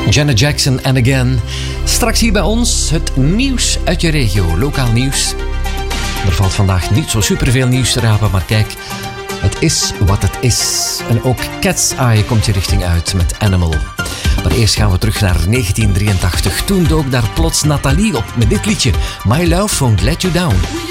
Janet Jackson and Again. Straks hier bij ons het nieuws uit je regio, lokaal nieuws. Er valt vandaag niet zo superveel nieuws te rapen, maar kijk, het is wat het is. En ook Cat's Eye komt je richting uit met Animal. Maar eerst gaan we terug naar 1983. Toen dook daar plots Nathalie op met dit liedje, My Love Won't Let You Down.